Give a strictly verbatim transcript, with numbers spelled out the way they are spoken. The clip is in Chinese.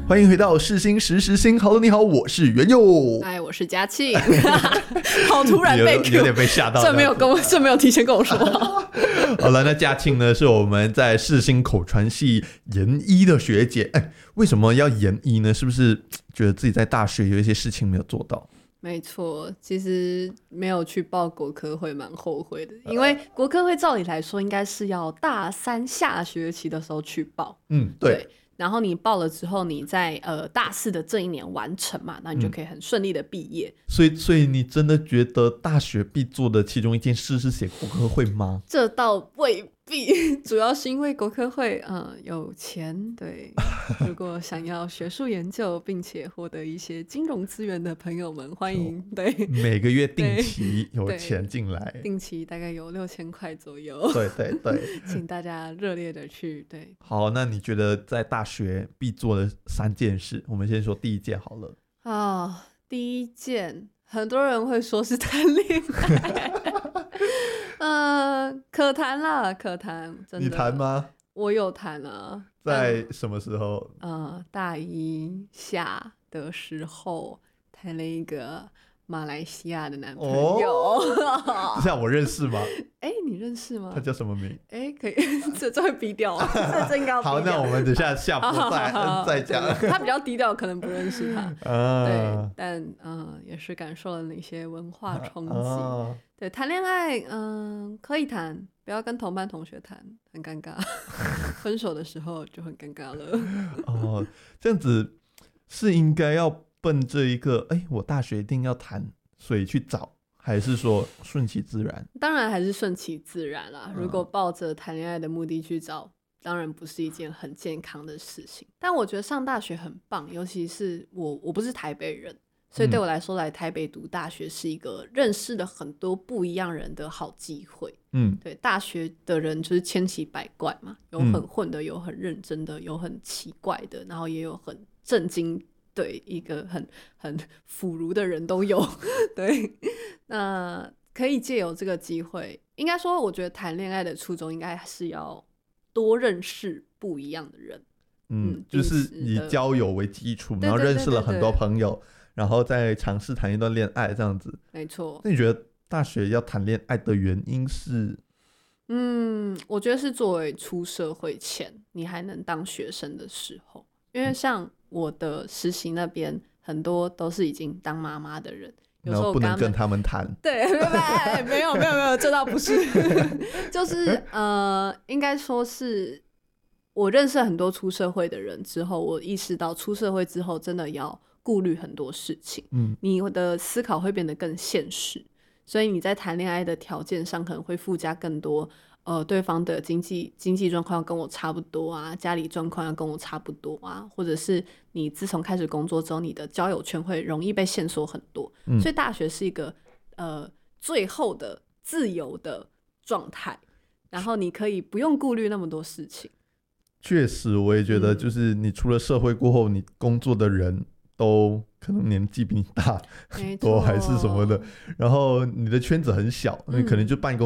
欢迎回到世新时时新。Hello， 你好，我是元佑。 哎，我是嘉庆。好突然被 Q， 有, 有点被吓到。 这没有跟我，这没有提前跟我说。 好了，那嘉庆呢，是我们在世新口传系研一的学姐。哎，为什么要研一呢？是不是觉得自己在大学有一些事情没有做到？ 没错，其实没有去报国科会蛮后悔的，因为国科会照理来说应该是要大三下学期的时候去报。 嗯，对。 对，然后你报了之后，你在呃大四的这一年完成嘛，那你就可以很顺利的毕业。 嗯、所以，所以你真的觉得大学必做的其中一件事是写国科会吗？ 这倒未必，主要是因为国科会嗯有钱。对，如果想要学术研究并且获得一些金融资源的朋友们，欢迎。对， 每个月定期有钱进来， 定期大概有六千块左右。 对对对， 请大家热烈的去。对， 好，那你觉得在大学必做的三件事，我们先说第一件好了。 啊、哦，第一件，很多人会说是谈恋爱。呃，可谈啦，可谈。真的， 你谈吗？ 我有谈啊。 在什么时候？ 呃，大一下的时候谈了一个马来西亚的男朋友。 哦，这样我认识吗？ 哎、欸，你认识吗？ 他叫什么名？ 哎、欸，可以，这这会逼掉啊，这这应该要逼掉。 好，那我们等一下下播再再讲。 他比较低调，可能不认识他。 啊、 对，但嗯、呃，也是感受了那些文化冲击。啊、对，谈恋爱，嗯、呃，可以谈，不要跟同班同学谈，很尴尬。分手的时候就很尴尬了。 哦，这样子是应该要奔这一个，哎，我大学一定要谈，所以去找。还是说顺其自然？ 当然还是顺其自然啦。如果抱着谈恋爱的目的去找，当然不是一件很健康的事情。但我觉得上大学很棒，尤其是我，我不是台北人，所以对我来说，来台北读大学是一个认识了很多不一样人的好机会。嗯，对，大学的人就是千奇百怪嘛，有很混的，有很认真的，有很奇怪的，然后也有很震惊。对，一个很很腐儒的人都有。对，那可以借由这个机会，应该说我觉得谈恋爱的初衷应该是要多认识不一样的人。 嗯，就是以交友为基础，然后认识了很多朋友，然后再尝试谈一段恋爱这样子。 没错。 那你觉得大学要谈恋爱的原因是？ 嗯，我觉得是作为出社会前你还能当学生的时候，因为像我的实习那边很多都是已经当妈妈的人，有时候不能跟他们谈。 对，没有没有没有，这倒不是。就是呃，应该说是我认识很多出社会的人之后，我意识到出社会之后真的要顾虑很多事情。嗯，你的思考会变得更现实，所以你在谈恋爱的条件上可能会附加更多。呃，对方的经济经济状况跟我差不多啊，家里状况要跟我差不多啊，或者是你自从开始工作之后，你的交友圈会容易被限缩很多。嗯、所以大学是一个呃最后的自由的状态，然后你可以不用顾虑那么多事情。 确实，我也觉得，就是你出了社会过后，你工作的人都可能年纪比你大多还是什么的，然后你的圈子很小，你可能就办公